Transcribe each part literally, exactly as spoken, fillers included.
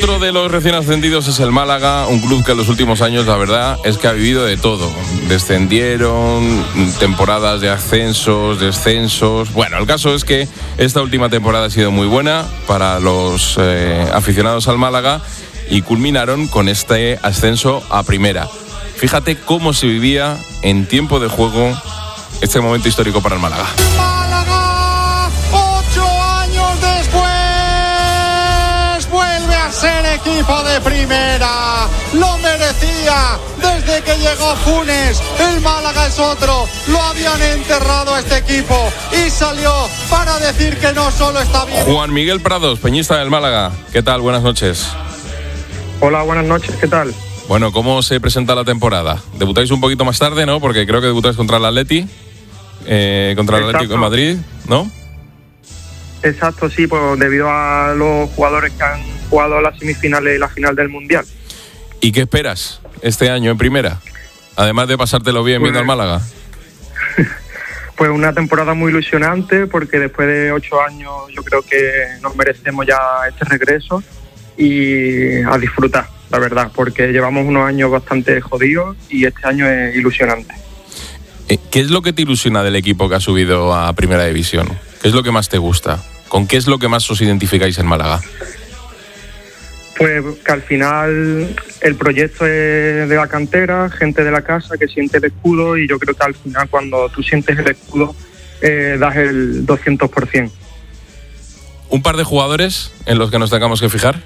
Otro de los recién ascendidos es el Málaga, un club que en los últimos años, la verdad, es que ha vivido de todo. Descendieron, temporadas de ascensos, descensos. Bueno, el caso es que esta última temporada ha sido muy buena para los eh, aficionados al Málaga y culminaron con este ascenso a primera. Fíjate cómo se vivía en tiempo de juego este momento histórico para el Málaga. Málaga, ocho años después, vuelve a ser equipo de primera. Lo merecía desde que llegó Funes. El Málaga es otro. Lo habían enterrado a este equipo y salió para decir que no solo está bien. Juan Miguel Prados, peñista del Málaga. ¿Qué tal? Buenas noches. Hola, buenas noches. ¿Qué tal? Bueno, ¿cómo se presenta la temporada? Debutáis un poquito más tarde, ¿no? Porque creo que debutáis contra el Atleti, eh, contra el Atlético de Madrid, ¿no? Exacto, sí, pues debido a los jugadores que han jugado las semifinales y la final del Mundial. ¿Y qué esperas este año en primera? Además de pasártelo bien pues, viendo al Málaga. Pues una temporada muy ilusionante, porque después de ocho años yo creo que nos merecemos ya este regreso y a disfrutar, la verdad, porque llevamos unos años bastante jodidos y este año es ilusionante. ¿Qué es lo que te ilusiona del equipo que ha subido a Primera División? ¿Qué es lo que más te gusta? ¿Con qué es lo que más os identificáis en Málaga? Pues que al final el proyecto es de la cantera, gente de la casa que siente el escudo, y yo creo que al final cuando tú sientes el escudo eh, das el doscientos por ciento. ¿Un par de jugadores en los que nos tengamos que fijar?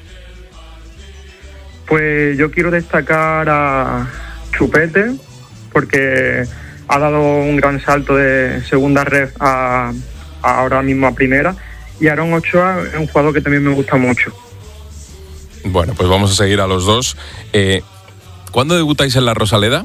Pues yo quiero destacar a Chupete, porque ha dado un gran salto de segunda red a, a ahora mismo a primera, y Aaron Ochoa es un jugador que también me gusta mucho. Bueno, pues vamos a seguir a los dos. Eh, ¿Cuándo debutáis en la Rosaleda?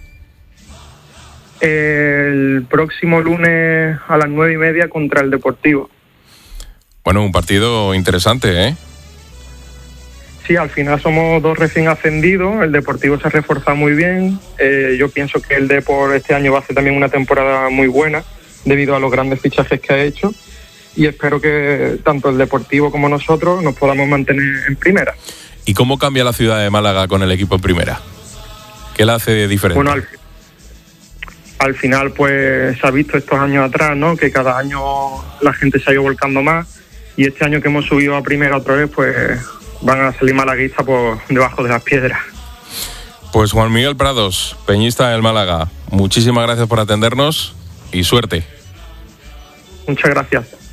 El próximo lunes a las nueve y media contra el Deportivo. Bueno, un partido interesante, ¿eh? Sí, al final somos dos recién ascendidos, el Deportivo se ha reforzado muy bien, eh, yo pienso que el Depor este año va a hacer también una temporada muy buena debido a los grandes fichajes que ha hecho, y espero que tanto el Deportivo como nosotros nos podamos mantener en primera. ¿Y cómo cambia la ciudad de Málaga con el equipo en primera? ¿Qué la hace diferente? Bueno, al, al final pues se ha visto estos años atrás, ¿no?, que cada año la gente se ha ido volcando más, y este año que hemos subido a primera otra vez, pues van a salir malaguistas por debajo de las piedras. Pues Juan Miguel Prados, peñista del Málaga, muchísimas gracias por atendernos y suerte. Muchas gracias.